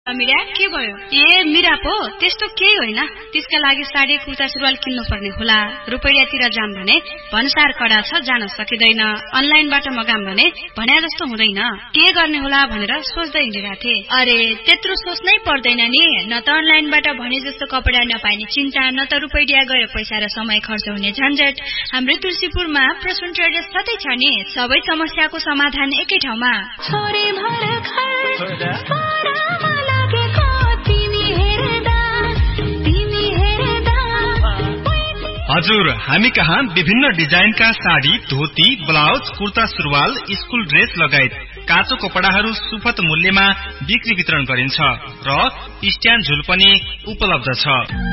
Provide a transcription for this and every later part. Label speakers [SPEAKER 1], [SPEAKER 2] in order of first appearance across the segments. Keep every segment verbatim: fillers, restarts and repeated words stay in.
[SPEAKER 1] मिरा के भयो? ए मिरा पो त्यस्तो केही होइन। त्यसका लागि साडी कुर्ता सुरुवाल किन्नु पर्ने होला। रुपैयाँतिर जाम भने भन्सार कडा छ, जान सकिँदैन। अनलाइनबाट मगाम भने भन्या जस्तो हुँदैन। के गर्ने होला भनेर सोच्दै हिँडिरहेथे।
[SPEAKER 2] अरे त्यत्रो सोच्नै पर्दैन नि। न त अनलाइनबाट भने जस्तो कपडा नपाइने चिन्ता, न त रुपैयाँ गयो पैसा र समय खर्च हुने झन्झट। हाम्रो तुलसीपुरमा प्रसून ट्रेडर्स सधैँ छ नि। सबै समस्याको समाधान एकै ठाउँमा।
[SPEAKER 3] हजुर, हामी कहाँ विभिन्न डिजाइनका साडी, धोती, ब्लाउज, कुर्ता सुरुवाल, स्कुल ड्रेस लगायत काँचो कपडाहरू सुपथ मूल्यमा बिक्री वितरण गरिन्छ र स्ट्यान्ड झुल पनि उपलब्ध छ।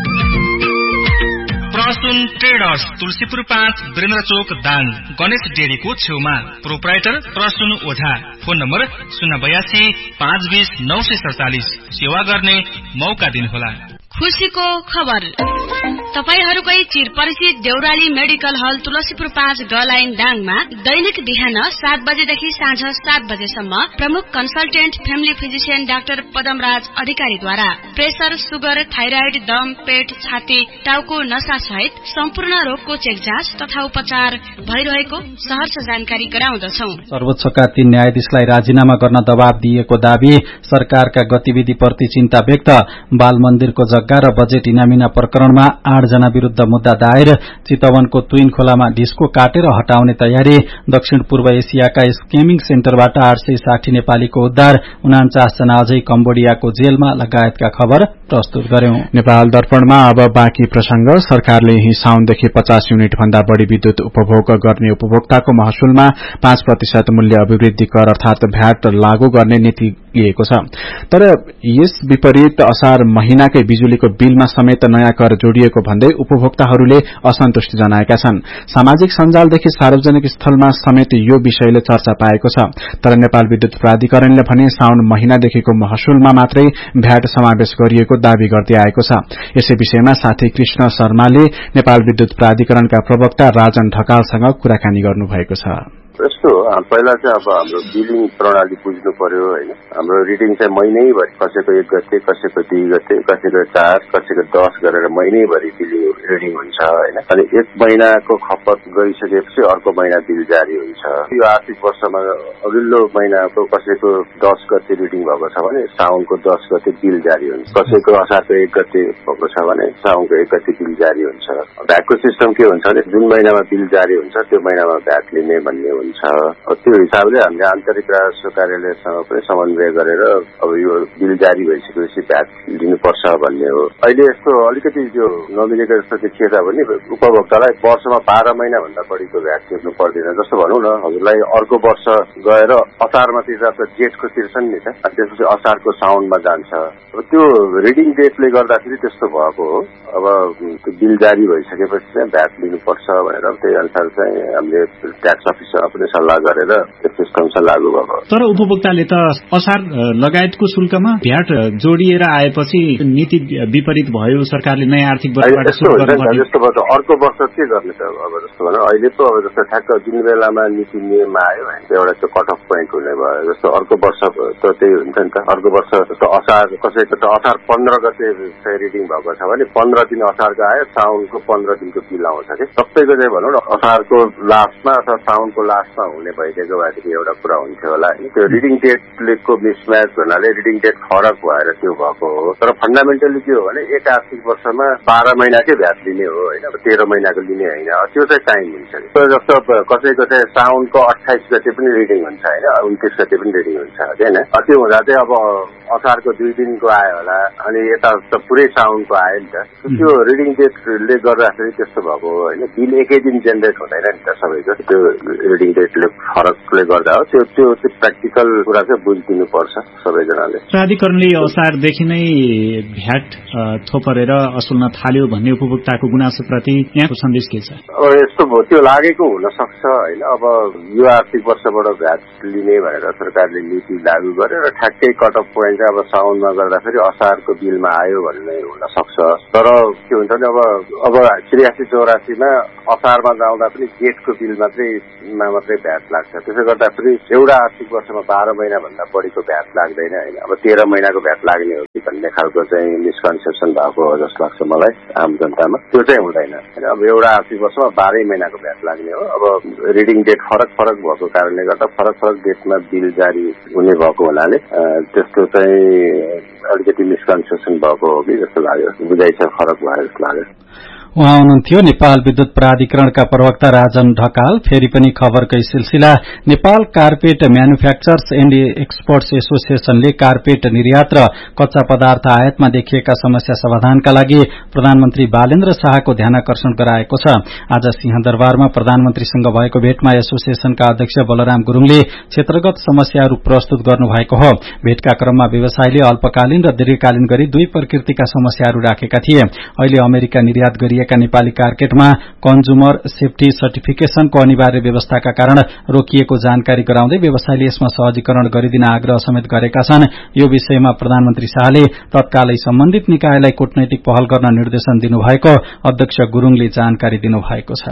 [SPEAKER 3] प्रसून ट्रेडर्स, तुलसीपुर पाँच, वीरेन्द्र चोक, दाङ, गणेश डेरीको छेउमा। प्रोप्राइटर प्रसून ओझा। फोन नम्बर शून्य बयासी पाँच बीस नौ सय सडचालिस। सेवा गर्ने मौका दिनुहोला।
[SPEAKER 1] खुशीको खबर, तपाईहरूकै चिर परिचित देउराली मेडिकल हल तुलसीपुर पाँच ग लाइन दाङमा दैनिक बिहान सात बजेदेखि साँझ सात बजेसम्म प्रमुख consultant family physician doctor Padamraj अधिकारीद्वारा प्रेसर, सुगर, थाइराइड, दम, पेट, छाती, टाउको नसा सहित सम्पूर्ण रोगको चेक जाँच तथा उपचार भइरहेको सहर्ष जानकारी गराउँदछौ।
[SPEAKER 4] सर्वोच्चका तीन न्यायाधीशलाई राजीनामा गर्न दबाव दिएको दावी, सरकारका गतिविधिप्रति चिन्ता व्यक्त। बाल मन्दिरको जग्गा र बजेट इनामिना प्रकरणमा आठ जना विरूद्ध मुद्दा दायर। चितवनको तुइन खोलामा ढिस्को काटेर हटाउने तयारी। दक्षिण पूर्व एसियाका स्केमिङ सेन्टरबाट आठ सय साठी नेपालीको उद्धार। उनाचास जना अझै कम्बोडियाको जेलमा लगायतका खबर प्रस्तुत गर्यौं।
[SPEAKER 5] नेपाल दर्पणमा अब बाँकी प्रसंग। सरकारले यही साउनदेखि पचास युनिट भन्दा बढ़ी विद्युत उपभोग गर्ने उपभोक्ताको महसुलमा पाँच प्रतिशत मूल्य अभिवृद्धि कर अर्थात भ्याट लागू गर्ने नीति लिएको छ। तर यस विपरीत असार महिनाकै बिजुलीको बिलमा समेत नयाँ कर जोडिएको भन्दै उपभोक्ताहरूले असन्तुष्टि जनाएका छन्। सामाजिक सञ्जालदेखि सार्वजनिक स्थलमा समेत यो विषयले चर्चा पाएको छ। तर नेपाल विद्युत प्राधिकरणले भने साउन महिनादेखिको महसुलमा मात्रै भ्याट समावेश गरिएको दावी गर्दै आएको छ। यसै विषयमा साथी कृष्ण शर्माले नेपाल विद्युत प्राधिकरणका प्रवक्ता राजन ढकालसँग कुराकानी गर्नुभएको छ।
[SPEAKER 6] यस्तो पहिला चाहिँ अब हाम्रो बिलिङ प्रणाली बुझ्नु पर्यो होइन। हाम्रो रिडिङ चाहिँ महिनैभरि, कसैको एक गते, कसैको दुई गते, कसैको चार, कसैको दस गरेर महिनैभरि बिलिङ रिडिङ हुन्छ होइन। अनि एक महिनाको खपत गइसकेपछि अर्को महिना बिल जारी हुन्छ। यो आर्थिक वर्षमा अघिल्लो महिनाको कसैको दस गते रिडिङ भएको छ भने साउनको दस गते बिल जारी हुन्छ। कसैको असारको एक गते भएको छ भने साउनको एक गते बिल जारी हुन्छ। भ्याटको सिस्टम के हुन्छ भने जुन महिनामा बिल जारी हुन्छ त्यो महिनामा भ्याट लिने भन्ने हुन्छ। त्यो हिसाबले हामीले आन्तरिक राजस्व कार्यालयसँग पनि समन्वय गरेर अब यो बिल जारी भइसकेपछि भ्याट लिनुपर्छ भन्ने हो। अहिले यस्तो अलिकति त्यो नमिलेको जस्तो देखिएछ भने उपभोक्तालाई वर्षमा बाह्र महिना भन्दा बढीको भ्याट तिर्नु पर्दैन। जस्तो भनौँ न, हजुरलाई अर्को वर्ष गएर असारमा तिर्दा त जेठको तिर्छन् नि त, त्यसपछि असारको साउनमा जान्छ। अब त्यो रिडिङ डेटले गर्दाखेरि त्यस्तो भएको हो। अब त्यो बिल जारी भइसकेपछि चाहिँ भ्याट लिनुपर्छ भनेर त्यही अनुसार चाहिँ हामीले ट्याक्स अफिससँग पनि सल्लाह गरेर त्यो सिस्टम चाहिँ लागू भएको।
[SPEAKER 5] तर उपभोक्ताले त असार लगायतको शुल्कमा भ्याट जोडिएर आएपछि नीति विपरीत भयो। सरकारले नयाँ आर्थिक वर्षबाट सुरु गर्नु
[SPEAKER 6] जस्तो भयो अर्को वर्ष के गर्ने त? अब जस्तो भनौँ अहिले पो अब जस्तो ठ्याक्क जुन बेलामा नीति नियम आयो भने एउटा त्यो कट अफ पोइन्ट हुने भयो। जस्तो अर्को वर्ष त त्यही हुन्छ नि त। अर्को वर्ष जस्तो असार कसैको त असार पन्ध्र गते चाहिँ रिडिङ भएको छ भने पन्ध्र दिन असारको आयो, साउनको पन्ध्र दिनको बिल आउँछ कि सबैको चाहिँ भनौँ न असारको लास्टमा अथवा साउनको लास्टमा हुने भइदिएको भएदेखि एउटा कुरा हुन्थ्यो होला। त्यो रिडिङ डेटको मिसम्याच हुनाले रिडिङ डेट फरक भएर त्यो भएको हो। तर फन्डामेन्टली के हो भने एक आर्थिक वर्षमा बाह्र महिनाकै भ्याट लिने हो होइन, तेह्र महिनाको लिने होइन। त्यो चाहिँ टाइम हुन्छ। जस्तो कसैको चाहिँ साउनको अठाइस गते पनि रिडिङ हुन्छ होइन, उन्तिस गते पनि रिडिङ हुन्छ होइन। त्यो हुँदा चाहिँ अब असारको दुई दिनको आयो होला अनि यता त पुरै साउनको आयो नि त। त्यो रिडिङ डेटले गर्दाखेरि त्यस्तो भएको हो होइन। बिल एकै दिन जेनेरेट हुँदैन नि त सबैको, त्यो रिडिङ डेटले फरकले गर्दा हो। त्यो त्यो प्र्याक्टिकल कुरा चाहिँ बुझिदिनु पर्छ सबैजनाले।
[SPEAKER 5] प्राधिकरणले असारदेखि नै
[SPEAKER 7] भ्याट थोपरेर असुल्न थाल्यो भन्ने उपभोक्ताको गुनासोप्रति यहाँको सन्देश के छ?
[SPEAKER 6] अब यस्तो भयो, त्यो लागेको हुन सक्छ होइन। अब यो आर्थिक वर्षबाट भ्याट लिने भनेर सरकारले नीति लागू गरेर ठ्याक्कै कट अफ पोइन्ट अब साउनमा गर्दाखेरि असारको बिलमा आयो भन्ने हुन सक्छ। तर के हुन्छ भने अब अब त्रियासी चौरासीमा असारमा जाउँदा पनि गेटको बिल मात्रैमा मात्रै भ्याट लाग्छ। त्यसो गर्दाखेरि एउटा आर्थिक वर्षमा बाह्र महिना भन्दा बढीको भ्याट लाग्दैन होइन। अब तेह्र महिनाको भ्याट लाग्ने हो कि भन्ने खालको चाहिँ मिसकन्सेप्सन भएको हो जस्तो लाग्छ मलाई आम जनतामा। त्यो चाहिँ हुँदैन होइन। अब एउटा आर्थिक वर्षमा बाह्रै महिनाको भ्याट लाग्ने हो। अब रिडिङ डेट फरक फरक भएको कारणले गर्दा फरक फरक डेटमा बिल जारी हुने भएको हुनाले त्यस्तो चाहिँ अलिकति मिसकन्सेप्सन भएको हो कि जस्तो लाग्यो, बुझाइ चाहिँ फरक भयो जस्तो लाग्यो।
[SPEAKER 4] उहाँ हुनुहुन्थ्यो नेपाल विद्युत प्राधिकरणका प्रवक्ता राजन ढकाल। फेरि पनि खबरकै सिलसिला। Nepal carpet manufacturers and exports एसोसिएशनले carpet निर्यात र कच्चा पदार्थ आयातमा देखिएका समस्या समाधानका लागि प्रधानमन्त्री बालेन्द्र शाहको ध्यानाकर्षण गराएको छ। आज सिंहदरबारमा प्रधानमन्त्रीसँग भएको भेटमा एसोसिएशनका अध्यक्ष बलराम गुरूङले क्षेत्रगत समस्याहरू प्रस्तुत गर्नुभएको हो। भेटका क्रममा व्यवसायले अल्पकालीन र दीर्घकालीन गरी दुई प्रकृतिका समस्याहरू राखेका थिए। अहिले अमेरिका निर्यात गरिएका नेपाली कार्पेटमा कन्ज्युमर सेफ्टी सर्टिफिकेशनको अनिवार्य व्यवस्थाका कारण रोकिएको जानकारी गराउँदै व्यवसायले यसमा सहजीकरण गरिदिन आग्रह समेत गरेका छन्। यो विषयमा प्रधानमन्त्री शाहले तत्कालै सम्बन्धित निकायलाई कूटनैतिक पहल गर्न निर्देशन दिनुभएको अध्यक्ष गुरूङले जानकारी दिनुभएको छ।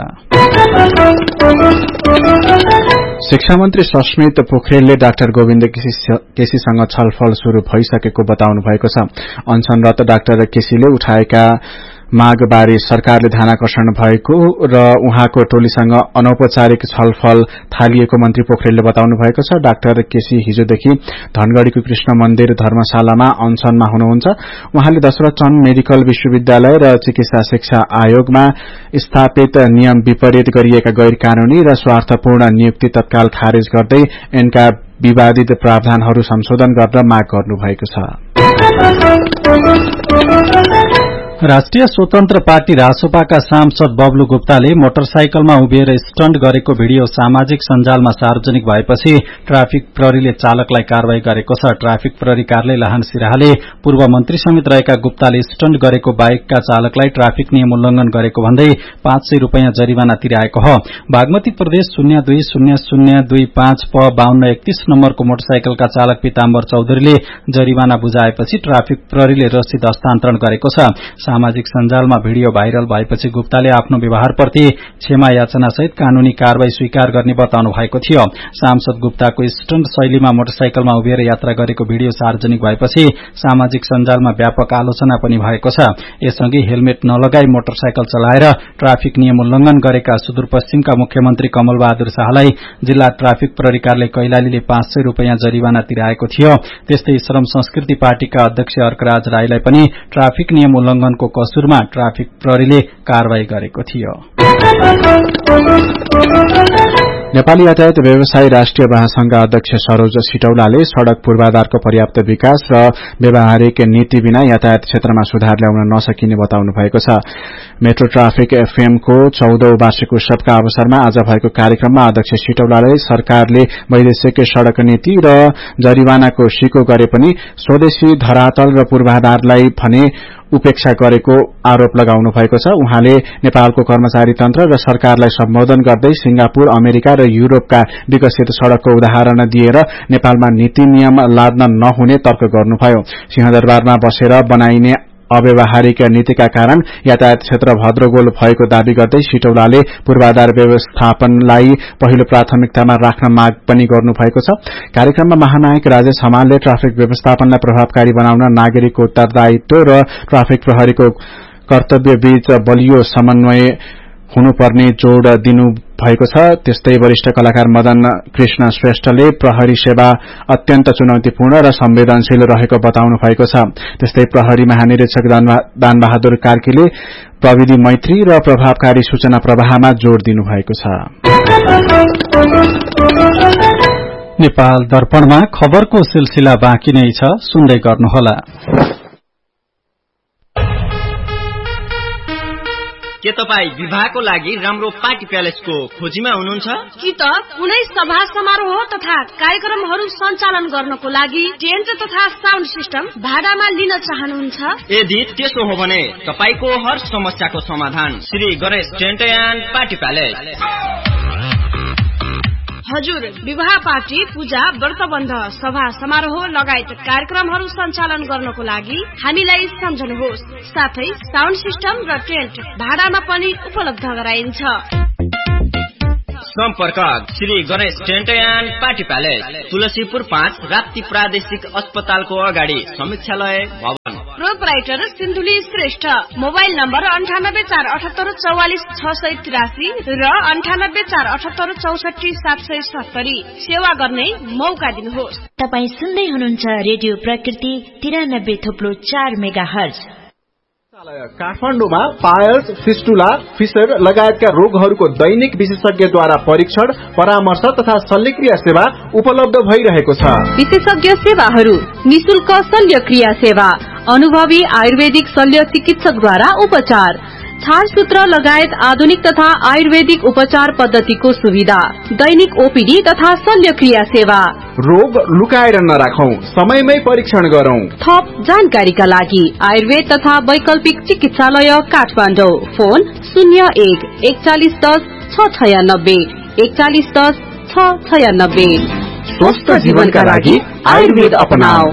[SPEAKER 5] शिक्षा मन्त्री सस्मित पोखरेलले डाक्टर गोविन्द केसीसँग छलफल शुरू भइसकेको बताउनु भएको छ। अनसनरत डाक्टर केसीले उठाएका मागबारे सरकारले ध्यानाकर्षण भएको र उहाँको टोलीसँग अनौपचारिक छलफल थालिएको मन्त्री पोखरेलले बताउनु भएको छ। डाक्टर केसी हिजोदेखि धनगढ़ीको कृष्ण मन्दिर धर्मशालामा अनसनमा हुनुहुन्छ। उहाँले दशरथ चन्द मेडिकल विश्वविद्यालय र चिकित्सा शिक्षा आयोगमा स्थापित नियम विपरीत गरिएका गैर कानूनी र स्वार्थपूर्ण नियुक्ति तत्काल खारेज गर्दै एनका विवादित प्रावधानहरू संशोधन गर्न माग गर्नुभएको छ।
[SPEAKER 4] राष्ट्रिय स्वतन्त्र पार्टी रासोपाका सांसद बब्लु गुप्ताले मोटरसाइकलमा उभिएर स्टन्ट गरेको भिडियो सामाजिक सञ्जालमा सार्वजनिक भएपछि ट्राफिक प्रहरीले चालकलाई कारवाही गरेको छ। ट्राफिक प्रहरी कार्यालय लाहान सिराहाले पूर्व मन्त्री समेत रहेका गुप्ताले स्टन्ट गरेको बाइकका चालकलाई ट्राफिक नियम उल्लंघन गरेको भन्दै पाँच सय रूपियाँ जरिवाना तिराएको हो। बागमती प्रदेश शून्य दुई शून्य शून्य दुई पाँच प बाहन्न एकतीस नम्बरको मोटरसाइकलका चालक पीताम्बर चौधरीले जरिवाना बुझाएपछि ट्राफिक प्रहरीले रसिद हस्तान्तरण गरेको छ। सामाजिक सञ्जालमा भिडियो भाइरल भएपछि गुप्ताले आफ्नो व्यवहारप्रति क्षमा याचना सहित कानूनी कारवाही स्वीकार गर्ने बताउनु भएको थियो। सांसद गुप्ताको स्टन्ट शैलीमा मोटरसाइकलमा उभिएर यात्रा गरेको भिडियो सार्वजनिक भएपछि सामाजिक सञ्जालमा व्यापक आलोचना पनि भएको छ। यसअघि हेलमेट नलगाई मोटरसाइकल चलाएर ट्राफिक नियम उल्लंघन गरेका सुदूरपश्चिमका मुख्यमन्त्री कमल बहादुर शाहलाई जिल्ला ट्राफिक प्रहरी कार्यालय कैलालीले पाँच सय रूपियाँ जरिवाना तिराएको थियो। त्यस्तै श्रम संस्कृति पार्टीका अध्यक्ष अर्कराज राईलाई पनि ट्राफिक नियम उल्लंघन को कसुरमा ट्राफिक प्रहरीले कारवाही गरेको थियो।
[SPEAKER 5] नेपाली यातायात व्यवसायी राष्ट्रिय महासंघका अध्यक्ष सरोज सिटौलाले सड़क पूर्वाधारको पर्याप्त विकास र व्यावहारिक नीति बिना यातायात क्षेत्रमा सुधार ल्याउन नसकिने बताउनु भएको छ। मेट्रो ट्राफिक एफएमको चौधौं वार्षिक उत्सवका अवसरमा आज भएको कार्यक्रममा अध्यक्ष सिटौलाले सरकारले वैदेशिक सड़क नीति र जरिवानाको सिको गरे पनि स्वदेशी धरातल र पूर्वाधारलाई भने उपेक्षा गरेको आरोप लगाउनु भएको छ। उहाँले नेपालको कर्मचारी तन्त्र र सरकारलाई सम्बोधन गर्दै सिंगापुर, अमेरिका र युरोपका विकसित सड़कको उदाहरण दिएर नेपालमा नीति नियम लाद्न नहुने तर्क गर्नुभयो। सिंहदरबारमा बसेर बनाइने अव्यावहारिक नीतिका कारण यातायात क्षेत्र भद्रगोल भएको दावी गर्दै सिटौलाले पूर्वाधार व्यवस्थापनलाई पहिलो प्राथमिकतामा राख्न माग पनि गर्नुभएको छ। कार्यक्रममा महानायक राजेश हमालले ट्राफिक व्यवस्थापनलाई प्रभावकारी बनाउन नागरिकको उत्तरदायित्व र ट्राफिक प्रहरीको कर्तव्यबीच बलियो समन्वय हुनुपर्ने जोड़ दिनु भएको छ। त्यस्तै वरिष्ठ कलाकार मदन कृष्ण श्रेष्ठले प्रहरी सेवा अत्यन्त चुनौतीपूर्ण र संवेदनशील रहेको बताउनु भएको छ। त्यस्तै प्रहरी महानिरीक्षक दानबहादुर कार्कीले प्रविधि मैत्री र प्रभावकारी सूचना प्रवाहमा जोड़ दिनु भएको छ।
[SPEAKER 4] नेपाल दर्पणमा खबरको सिलसिला बाँकी नै छ, सुन्दै गर्नुहोला।
[SPEAKER 8] के तपाईँ विवाहको लागि राम्रो पार्टी प्यालेसको खोजीमा हुनुहुन्छ
[SPEAKER 1] कि त कुनै सभा समारोह तथा कार्यक्रमहरू सञ्चालन गर्नको लागि टेन्ट तथा साउन्ड सिस्टम भाडामा लिन चाहनुहुन्छ?
[SPEAKER 8] यदि त्यसो हो भने तपाईको हर समस्याको समाधान Shri Ganesh tent and party palace.
[SPEAKER 1] हजुर, विवाह पार्टी, पूजा, व्रतबन्ध, सभा समारोह लगायत कार्यक्रमहरू सञ्चालन गर्नको लागि हामीलाई सम्झनुहोस्। साथै साउन्ड सिस्टम र टेन्ट भाडामा पनि उपलब्ध गराइन्छ।
[SPEAKER 8] सम्पर्क Shri Ganesh tent and party palace, Tulsipur पाँच, राप्ती प्रादेशिक अस्पतालको अगाडि, समीक्षालय भवन।
[SPEAKER 1] Proprietor Sindhuli Shrestha. Mobile number अन्ठानब्बे चार अठहत्तर चौवालिस छ सय तिरासी र अन्ठानब्बे चार अठहत्तर चौसठी सात सय सत्तरी। सेवा गर्ने मौका दिनुहोस्।
[SPEAKER 9] तपाईँ सुन्दै हुनुहुन्छ रेडियो प्रकृति तिरानब्बे थोप्लो चार मेगा हर्ज।
[SPEAKER 10] काठमाडौँमा पायल्स, फिस्टुला, फिसर लगायतका रोगहरूको दैनिक विशेषज्ञद्वारा परीक्षण, परामर्श तथा शल्यक्रिया सेवा उपलब्ध भइरहेको छ।
[SPEAKER 11] विशेषज्ञ सेवाहरू: निशुल्क शल्यक्रिया सेवा, अनुभवी आयुर्वेदिक शल्य चिकित्सकद्वारा उपचार, छारसूत्र लगायत आधुनिक तथा आयुर्वेदिक उपचार पद्धतिको सुविधा, दैनिक ओपीडी तथा शल्यक्रिया सेवा।
[SPEAKER 10] रोग लुकाएर नराखौं, समयमै परीक्षण गरौं।
[SPEAKER 11] थप जानकारीका लागि आयुर्वेद तथा वैकल्पिक चिकित्सालय काठमाडौँ। फोन शून्य एक एकचालिस दस छ छयानब्बे एकचालिस दस छ छयानब्बे।
[SPEAKER 10] स्वस्थ जीवनका लागि आयुर्वेद अपनाऊ।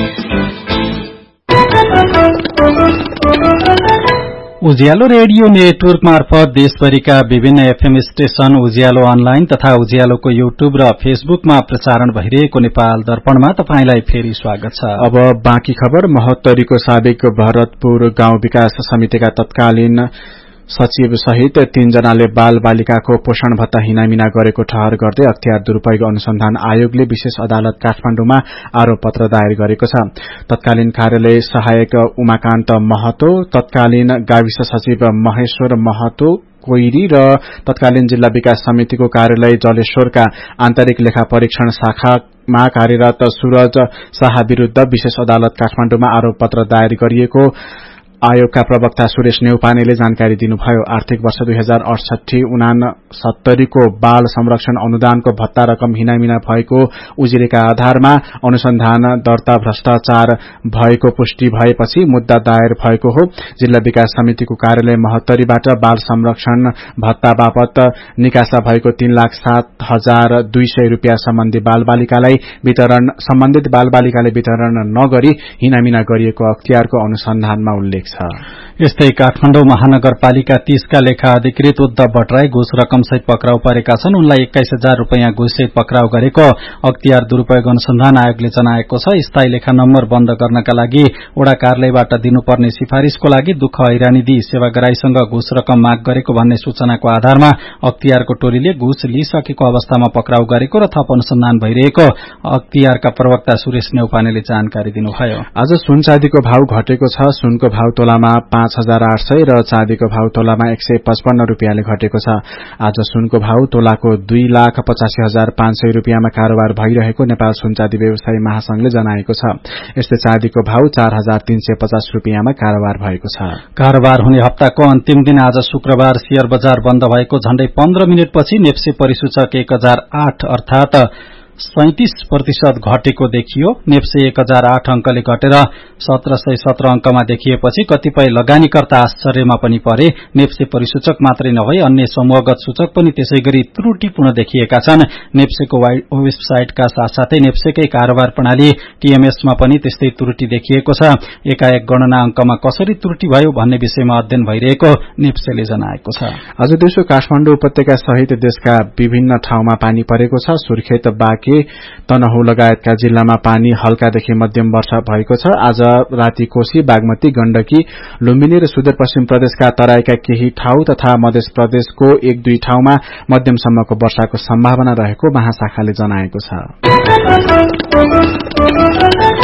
[SPEAKER 4] उज्यालो रेडियो नेटवर्क मार्फत देशभरिका विभिन्न एफएम स्टेशन, उज्यालो अनलाइन तथा उज्यालोको युट्युब र फेसबुकमा प्रसारण भइरहेको नेपाल दर्पणमा तपाईंलाई फेरि स्वागत छ।
[SPEAKER 5] अब बाँकी खबर। महोत्तरीको साबिक भरतपुर गाउँ विकास समितिका तत्कालीन सचिव सहित तीनजनाले बाल बालिकाको पोषण भत्ता हिनामिना गरेको ठहर गर्दै अख्तियार दुरूपयोग अनुसन्धान आयोगले विशेष अदालत काठमाडौँमा आरोप पत्र दायर गरेको छ। तत्कालीन कार्यालय सहायक उमाकान्त महतो, तत्कालीन गाविस सचिव महेश्वर महतो कोइरी र तत्कालीन जिल्ला विकास समितिको कार्यालय जलेश्वरका आन्तरिक लेखा परीक्षण शाखामा कार्यरत सूरज शाह विरूद्ध विशेष अदालत काठमाडौँमा आरोप पत्र दायर गरिएको आयोगका प्रवक्ता सुरेश नेउपानेले जानकारी दिनुभयो। आर्थिक वर्ष दुई हजार अडसठी उनासत्तरीको बाल संरक्षण अनुदानको भत्ता रकम हिनामिना भएको उजुरीका आधारमा अनुसन्धान दर्ता भ्रष्टाचार भएको पुष्टि भएपछि मुद्दा दायर भएको हो। जिल्ला विकास समितिको कार्यालय महोत्तरीबाट बाल संरक्षण भत्ता बापत निकासा भएको तीन लाख सात हजार दुई सय रूपियाँ सम्बन्धी बाल बालिकालाई वितरण सम्बन्धित बाल बालिकाले वितरण नगरी हिनामिना गरिएको अख्तियारको अनुसन्धानमा उल्लेख छ।
[SPEAKER 4] यस्तै काठमाडौँ महानगरपालिका तीसका लेखा अधिकृत उद्धव भट्टराई घुस रकमसहित पक्राउ परेका छन्। उनलाई एक्काइस हजार रूपियाँ घुससहित पक्राउ गरेको अख्तियार दुरूपयोग अनुसन्धान आयोगले जनाएको छ। स्थायी लेखा नम्बर बन्द गर्नका लागि वडा कार्यालयबाट दिनुपर्ने सिफारिशको लागि दुःख हैरानी दिई सेवाग्राहीसँग घुस रकम माग गरेको भन्ने सूचनाको आधारमा अख्तियारको टोलीले घुस लिइसकेको अवस्थामा पक्राउ गरेको र थप अनुसन्धान भइरहेको अख्तियारका प्रवक्ता सुरेश नेउपानेले जानकारी दिनुभयो।
[SPEAKER 5] आज सुन चाँदीको भाव घटेको छ। सुनको भाव तोलामा पाँच हजार आठ सय र चाँदीको भाव तोलामा एक सय पचपन्न रूपियाँले घटेको छ। आज सुनको भाव तोलाको दुई लाख पचासी हजार पाँच सय रूपियाँमा कारोबार भइरहेको नेपाल सुन चाँदी व्यवसायी महासंघले जनाएको छ। यस्तै चाँदीको भाव चार हजार तीन सय पचास रूपियाँमा कारोबार भएको छ।
[SPEAKER 4] कारोबार हुने हप्ताको अन्तिम दिन आज शुक्रबार शेयर बजार बन्द भएको झण्डै पन्ध्र मिनटपछि नेप्से परिसूचक एक हजार आठ अर्थात सैंतीस प्रतिशत घटेको देखियो। नेप्से एक हजार आठ अंकले घटेर सत्र सय सत्र अंकमा देखिएपछि कतिपय लगानीकर्ता आश्चर्यमा पनि परे। नेप्से परिसूचक मात्रै नभई अन्य समूहगत सूचक पनि त्यसै गरी त्रुटिपूर्ण देखिएका छन्। नेप्सेको वेबसाइटका साथसाथै नेप्सेकै कारोबार प्रणाली टीएमएसमा पनि त्यस्तै त्रुटि देखिएको छ। एकाएक गणना अंकमा कसरी त्रुटि भयो भन्ने विषयमा अध्ययन भइरहेको नेप्सेले जनाएको छ।
[SPEAKER 5] आज दिउँसो काठमाडौँ उपत्यका सहित देशका विभिन्न ठाउँमा पानी परेको छ। सुर्खेत, बाँके, तनहुँ लगायतका जिल्लामा पानी हल्कादेखि मध्यम वर्षा भएको छ। आज राति कोशी, बागमती, गण्डकी, लुम्बिनी र सुदूरपश्चिम प्रदेशका तराईका केही ठाउँ तथा मध्य प्रदेशको एक दुई ठाउँमा मध्यमसम्मको वर्षाको सम्भावना रहेको महाशाखाले जनाएको छ।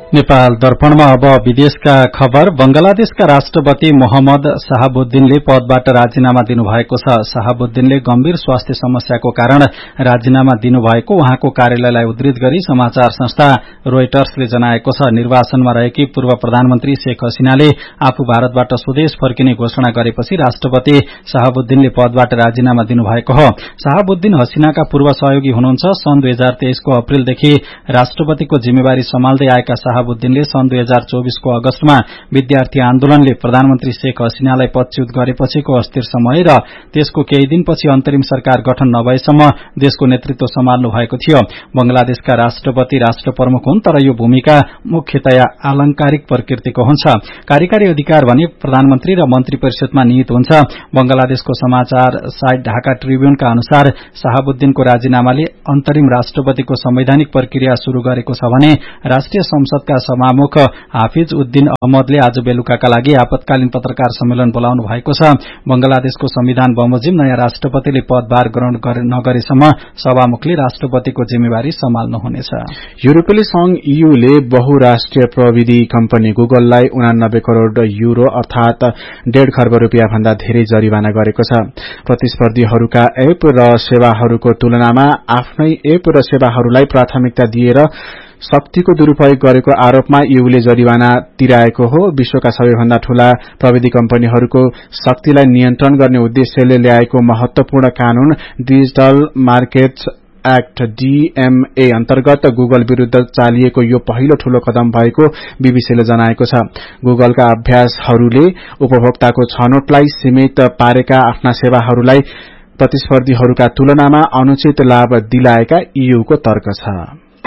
[SPEAKER 4] नेपाल दर्पणमा अब विदेशका खबर। बंगलादेशका राष्ट्रपति मोहम्मद शहाबुद्दीनले पदबाट राजीनामा दिनुभएको छ। शहाबुद्दीनले गम्भीर स्वास्थ्य समस्याको कारण राजीनामा दिनुभएको उहाँको कार्यालयलाई उद्धृत गरी समाचार संस्था रोयटर्सले जनाएको छ। निर्वाचनमा रहेकी पूर्व प्रधानमन्त्री शेख हसीनाले आफू भारतबाट स्वदेश फर्किने घोषणा गरेपछि राष्ट्रपति शहाबुद्दीनले पदबाट राजीनामा दिनुभएको हो। शहाबुद्दीन हसीनाका पूर्व सहयोगी हुनुहुन्छ। सन् दुई हजार तेइसको अप्रेलदेखि राष्ट्रपतिको जिम्मेवारी सम्हाल्दै आएका शहाबुद्दीनले सन् दुई हजार चौबीसको अगस्तमा विद्यार्थी आन्दोलनले प्रधानमन्त्री शेख हसीनालाई पदच्युत गरेपछिको अस्थिर समय र त्यसको केही दिनपछि अन्तरिम सरकार गठन नभएसम्म देशको नेतृत्व सम्हाल्नु भएको थियो। बंगलादेशका राष्ट्रपति राष्ट्र प्रमुख हुन्, तर यो भूमिका मुख्यतया आलंकारिक प्रकृतिको हुन्छ। कार्यकारी अधिकार भने प्रधानमन्त्री र मन्त्री परिषदमा निहित हुन्छ। बंगलादेशको समाचार साइट ढाका ट्रिब्युनका अनुसार शहाबुद्दीनको राजीनामाले अन्तरिम राष्ट्रपतिको संवैधानिक प्रक्रिया शुरू गरेको छ भने राष्ट्रिय संसदका सभामुख हाफिज उद्दीन अहमदले आज बेलुकाका लागि आपतकालीन पत्रकार सम्मेलन बोलाउनु भएको छ। बंगलादेशको संविधान बमोजिम नयाँ राष्ट्रपतिले पदभार ग्रहण नगरेसम्म सभामुखले राष्ट्रपतिको जिम्मेवारी सम्हाल्नुहुनेछ।
[SPEAKER 5] युरोपेली संघ ईयूले बहुराष्ट्रिय प्रविधि कम्पनी गुगललाई उनानब्बे करोड़ यूरो अर्थात डेढ़ खर्ब रूपियाँ भन्दा धेरै जरिवाना गरेको छ। प्रतिस्पर्धीहरूका एप र सेवाहरूको तुलनामा आफ्नै एप र सेवाहरूलाई प्राथमिकता दिएर शक्तिको दुरूपयोग गरेको आरोपमा ईयूले जरिवाना तिराएको हो। विश्वका सबैभन्दा ठूला प्रविधि कम्पनीहरूको शक्तिलाई नियन्त्रण गर्ने उद्देश्यले ल्याएको महत्वपूर्ण कानून डिजिटल मार्केट्स एक्ट डीएमए अन्तर्गत गुगल विरूद्ध चालिएको यो पहिलो ठूलो कदम भएको बीबीसीले जनाएको छ। गुगलका अभ्यासहरूले उपभोक्ताको छनौटलाई सीमित पारेका आफ्ना सेवाहरूलाई प्रतिस्पर्धीहरूका तुलनामा अनुचित लाभ दिलाएका ईयूको तर्क छ।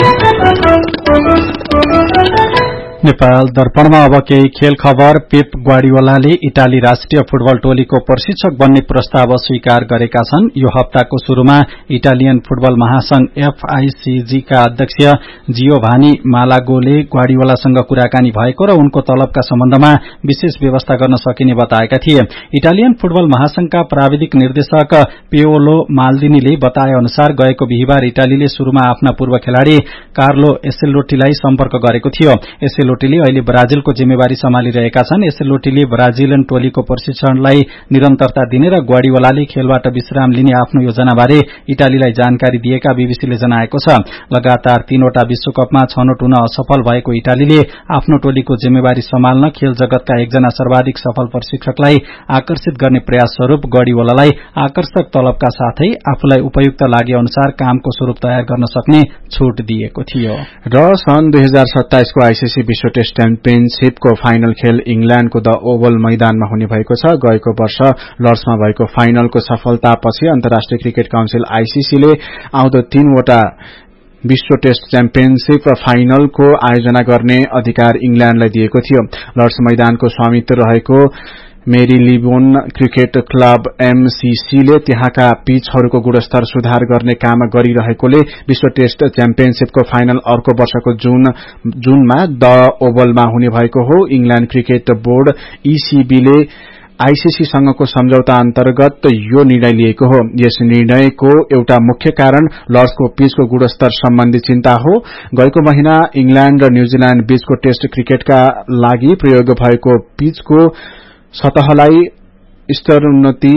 [SPEAKER 4] नेपाल दर्पणमा अब केही खेल खबर। पेप ग्वार्डियोलाले इटाली राष्ट्रिय फुटबल टोलीको प्रशिक्षक बन्ने प्रस्ताव अस्वीकार गरेका छन्। यो हप्ताको शुरूमा इटालियन फुटबल महासंघ एफआईसीजी का अध्यक्ष जियोभानी मालागोले ग्वार्डियोलासँग कुराकानी भएको र उनको तलबका सम्बन्धमा विशेष व्यवस्था गर्न सकिने बताएका थिए। इटालियन फुटबल महासंघका प्राविधिक निर्देशक पेओलो माल्दिनीले बताए अनुसार गएको बिहिबार इटालीले शुरूमा आफ्ना पूर्व खेलाड़ी कार्लो एसेल्लोटीलाई सम्पर्क गरेको थियो। एसेल्लोटीले अहिले ब्राजिलको जिम्मेवारी सम्हालिरहेका छन्। एसेल्लोटीले ब्राजिलियन टोलीको प्रशिक्षणलाई निरन्तरता दिने र ग्वार्डियोलाले खेलबाट विश्राम लिने आफ्नो योजनाबारे इटालीलाई जानकारी दिएका बीबीसीले जनाएको छ। लगातार तीनवटा विश्वकपमा छनौट हुन असफल भएको इटालीले आफ्नो टोलीको जिम्मेवारी सम्हाल्न खेल जगतका एकजना सर्वाधिक सफल प्रशिक्षकलाई आकर्षित गर्ने प्रयास स्वरूप ग्वार्डियोलालाई आकर्षक तलबका साथै आफूलाई उपयुक्त लागे अनुसार कामको स्वरूप तयार गर्न सक्ने छूट दिएको थियो।
[SPEAKER 5] र सन् दुई हजार सत्ताइसको आईसीसी विश्व टेस्ट च्याम्पियनशीपको फाइनल खेल इंग्ल्याण्डको द ओभल मैदानमा हुने भएको छ। गएको वर्ष लर्ड्समा भएको फाइनलको सफलतापछि अन्तर्राष्ट्रिय क्रिकेट काउन्सिल आईसीसीले आउँदो तीनवटा विश्व टेस्ट च्याम्पियनशीप फाइनलको आयोजना गर्ने अधिकार इंग्ल्याण्डलाई दिएको थियो। लर्ड्स मैदानको स्वामित्व रहेको मेरीलिबोन क्रिकेट क्लब एमसीसीले त्यहाँका पिचहरूको गुणस्तर सुधार गर्ने काम गरिरहेकोले विश्व टेस्ट च्याम्पियनशीपको फाइनल अर्को वर्षको जून जूनमा द ओभलमा हुने भएको हो। इंग्ल्याण्ड क्रिकेट बोर्ड ईसीबीले आईसीसी सँगको सम्झौता अन्तर्गत यो निर्णय लिएको हो। यस निर्णयको एउटा मुख्य कारण लर्ड्सको पिचको गुणस्तर सम्बन्धी चिन्ता हो। गएको महिना इंग्ल्याण्ड र न्यूजील्याण्ड बीचको टेस्ट क्रिकेटका लागि प्रयोग भएको पिचको सतहलाई स्तरोन्नति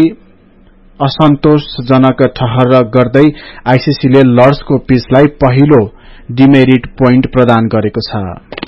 [SPEAKER 5] असन्तोषजनक ठहर गर्दै आईसीसीले लर्ड्सको पिचलाई पहिलो डिमेरिट पोइन्ट प्रदान गरेको छ।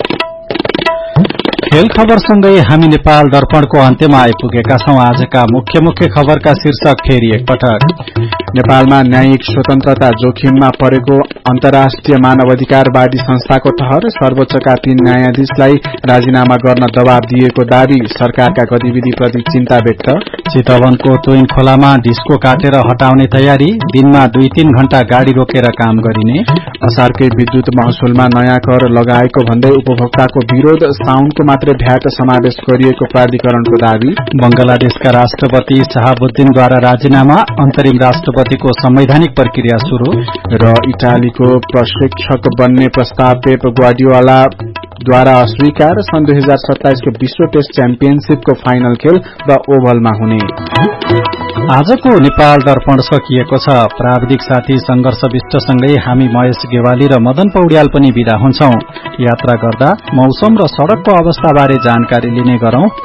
[SPEAKER 4] खेल खबरसँगै हामी नेपाल दर्पणको अन्त्यमा आइपुगेका छौं। आजका मुख्य मुख्य खबरका शीर्षक फेरि एकपटक।
[SPEAKER 5] नेपालमा न्यायिक स्वतन्त्रता जोखिममा परेको अन्तर्राष्ट्रिय मानवाधिकारवादी संस्थाको ठहर। सर्वोच्चका तीन न्यायाधीशलाई राजीनामा गर्न दबाव दिएको दावी। सरकारका गतिविधिप्रति चिन्ता व्यक्त।
[SPEAKER 4] चितवनको तोइन खोलामा डिस्को काटेर हटाउने तयारी। दिनमा दुई तीन घण्टा गाड़ी रोकेर काम गरिने।
[SPEAKER 5] असारकै विद्युत महसुलमा नयाँ कर लगाएको भन्दै उपभोक्ताको विरोध। साउनको मात्रै भ्याट समावेश गरिएको प्राधिकरणको दावी।
[SPEAKER 4] बंगलादेशका राष्ट्रपति शहाबुद्दीनद्वारा राजीनामा। अन्तरिम राष्ट्रपतिको संवैधानिक प्रक्रिया शुरू।
[SPEAKER 5] र इटालीको प्रशिक्षक बन्ने प्रस्ताव पेप ग्वार्डियोला द्वारा अस्वीकार। सन् दुई हजार सत्ताइसको विश्व टेस्ट च्याम्पियनशीपको फाइनल खेल द ओभलमा हुने।
[SPEAKER 4] आजको नेपाल दर्पण सकिएको छ। प्राविधिक साथी संघर्ष विष्टसँगै हामी महेश गेवाली र मदन पौड्याल पनि विदा हुन्छौं। यात्रा गर्दा मौसम र सड़कको अवस्थाबारे जानकारी लिने गरौं।